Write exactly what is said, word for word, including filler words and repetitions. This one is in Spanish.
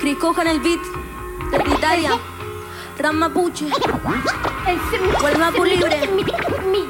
Chris cojan el beat de Italia. Ram Mapuche. El Mapu libre.